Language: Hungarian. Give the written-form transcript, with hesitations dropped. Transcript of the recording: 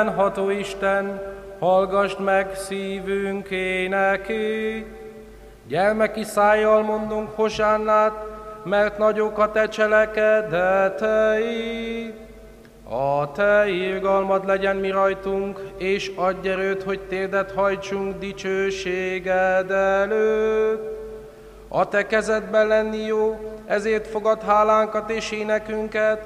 Ható Isten, hallgasd meg szívünk énekét. Gyermeki szájjal mondunk hosánnát, mert nagyok a te cselekedeteid. A te irgalmad legyen mi rajtunk, és adj erőt, hogy térdet hajtsunk dicsőséged előtt. A te kezedben lenni jó, ezért fogad hálánkat és énekünket,